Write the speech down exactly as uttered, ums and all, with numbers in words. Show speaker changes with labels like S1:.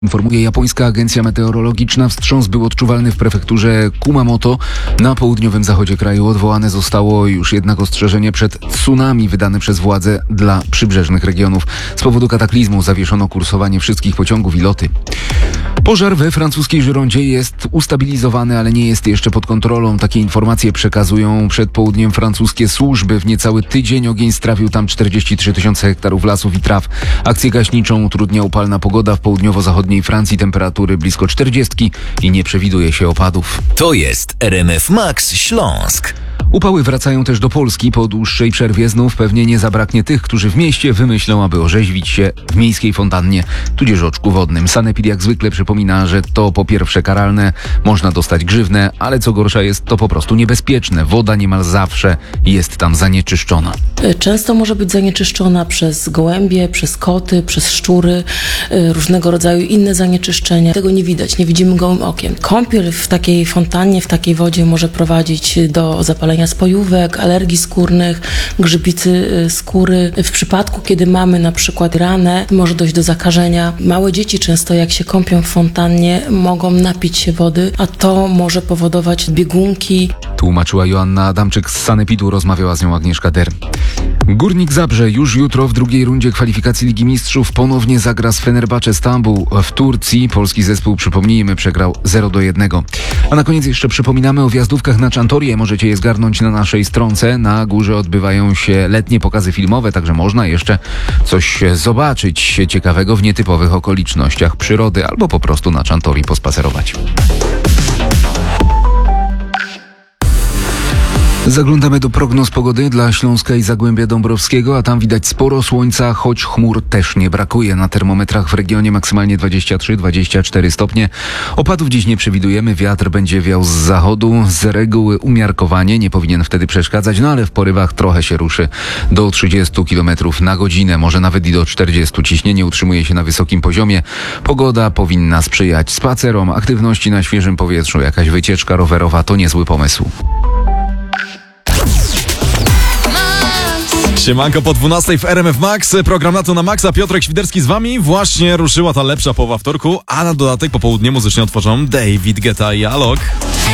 S1: Informuje japońska agencja meteorologiczna. Wstrząs był odczuwalny w prefekturze Kumamoto. Na południowym zachodzie kraju odwołane zostało już jednak ostrzeżenie przed tsunami wydane przez władze dla przybrzeżnych regionów. Z powodu kataklizmu zawieszono kursowanie wszystkich pociągów i loty. Pożar we francuskiej Girondzie jest ustabilizowany, ale nie jest jeszcze pod kontrolą. Takie informacje przekazują przed południem francuskie służby. W niecały tydzień ogień strawił tam czterdzieści trzy tysiące hektarów lasów i traw. Akcję gaśniczą utrudnia upalna pogoda w południowo-zachodniej Francji, temperatury blisko czterdziestki i nie przewiduje się opadów.
S2: To jest R M F Max Śląsk.
S1: Upały wracają też do Polski. Po dłuższej przerwie znów pewnie nie zabraknie tych, którzy w mieście wymyślą, aby orzeźwić się w miejskiej fontannie, tudzież oczku wodnym. Sanepid jak zwykle przypomina, że to po pierwsze karalne, można dostać grzywnę, ale co gorsza jest to po prostu niebezpieczne. Woda niemal zawsze jest tam zanieczyszczona.
S3: Często może być zanieczyszczona przez gołębie, przez koty, przez szczury, różnego rodzaju inne zanieczyszczenia. Tego nie widać, nie widzimy gołym okiem. Kąpiel w takiej fontannie, w takiej wodzie może prowadzić do zapalenia spojówek, alergii skórnych, grzybicy skóry. W przypadku, kiedy mamy na przykład ranę, może dojść do zakażenia. Małe dzieci często jak się kąpią w fontannie, mogą napić się wody, a to może powodować biegunki.
S1: Tłumaczyła Joanna Adamczyk z Sanepidu, rozmawiała z nią Agnieszka Der. Górnik Zabrze już jutro w drugiej rundzie kwalifikacji Ligi Mistrzów ponownie zagra z Fenerbahce Stambuł w Turcji. Polski zespół, przypomnijmy, przegrał zero do jednego. A na koniec jeszcze przypominamy o wjazdówkach na Czantorię. Możecie je zgarnąć na naszej stronce. Na górze odbywają się letnie pokazy filmowe, także można jeszcze coś zobaczyć ciekawego w nietypowych okolicznościach przyrody albo po prostu na Czantorii pospacerować. Zaglądamy do prognoz pogody dla Śląska i Zagłębia Dąbrowskiego, a tam widać sporo słońca, choć chmur też nie brakuje. Na termometrach w regionie maksymalnie dwadzieścia trzy dwadzieścia cztery stopnie. Opadów dziś nie przewidujemy, wiatr będzie wiał z zachodu. Z reguły umiarkowanie, nie powinien wtedy przeszkadzać, no ale w porywach trochę się ruszy. Do trzydziestu kilometrów na godzinę, może nawet i do czterdziestu. Ciśnienie utrzymuje się na wysokim poziomie. Pogoda powinna sprzyjać spacerom, aktywności na świeżym powietrzu. Jakaś wycieczka rowerowa to niezły pomysł.
S4: Siemanko, po dwunastej w R M F Max, program Na to na Maxa, Piotrek Świderski z wami. Właśnie ruszyła ta lepsza połowa wtorku, a na dodatek po południu muzycznie otworzą David Guetta i Alok.